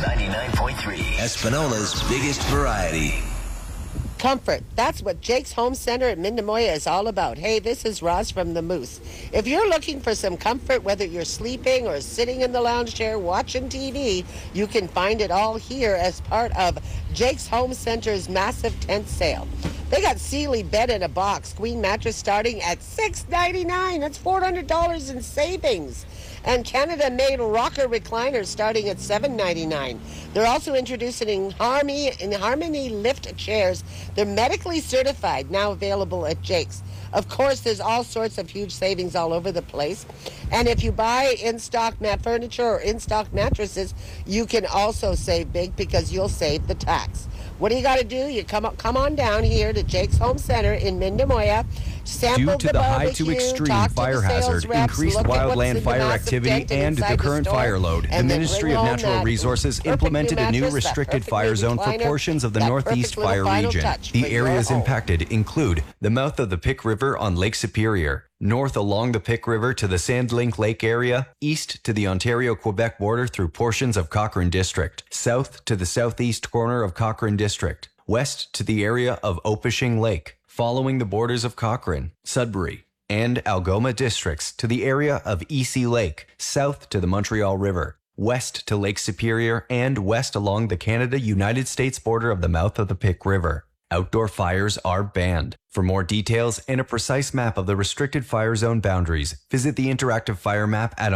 99.3. Espanola's biggest variety. Comfort. That's what Jake's Home Center at Mindemoya is all about. Hey, this is Roz from the Moose. If you're looking for some comfort, whether you're sleeping or sitting in the lounge chair watching TV, you can find it all here as part of Jake's Home Center's massive tent sale. They got Sealy bed in a box, queen mattress starting at $699. That's $400 in savings. And Canada-made rocker recliners starting at $799. They're also introducing Harmony Lift chairs. They're medically certified, now available at Jake's. Of course, there's all sorts of huge savings all over the place. And if you buy in-stock furniture or in-stock mattresses, you can also save big because you'll save the tax. What do you got to do? You come on down here to Jake's Home Center in Mindemoya. Due to the high to extreme fire hazard, increased wildland fire activity, and the current fire load, the Ministry of Natural Resources implemented a new restricted fire zone for portions of the Northeast Fire region. The areas impacted include the mouth of the Pic River on Lake Superior, north along the Pic River to the Sandlink Lake area, east to the Ontario-Quebec border through portions of Cochrane District, south to the southeast corner of Cochrane District, west to the area of Opishing Lake, following the borders of Cochrane, Sudbury, and Algoma districts to the area of EC Lake, south to the Montreal River, west to Lake Superior, and west along the Canada-United States border of the mouth of the Pic River. Outdoor fires are banned. For more details and a precise map of the restricted fire zone boundaries, visit the interactive fire map at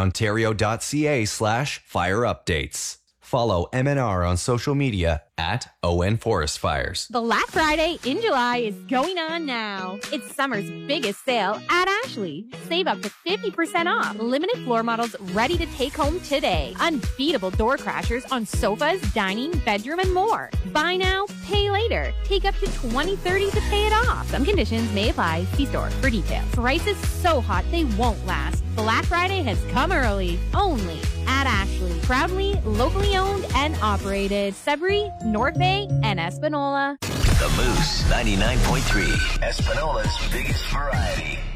ontario.ca/fire updates. Follow MNR on social media at ON Forest Fires. Black Friday in July is going on now. It's summer's biggest sale at Ashley. Save up to 50% off. Limited floor models ready to take home today. Unbeatable door crashers on sofas, dining, bedroom, and more. Buy now, pay later. Take up to 20/30 to pay it off. Some conditions may apply. See store for details. Prices so hot they won't last. Black Friday has come early. Only at Ashley. Proudly, locally owned and operated. Sudbury, North Bay, and Espanola. The Moose 99.3. Espanola's biggest variety.